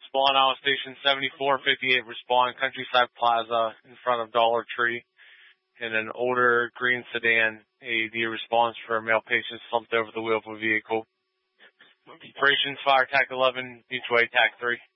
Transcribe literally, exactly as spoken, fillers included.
Spawn Island Station seventy-four fifty-eight, respond Countryside Plaza in front of Dollar Tree. In an older green sedan, A E D responds for a male patient slumped over the wheel of a vehicle. Operations Fire Tac eleven, mutual A T A C three.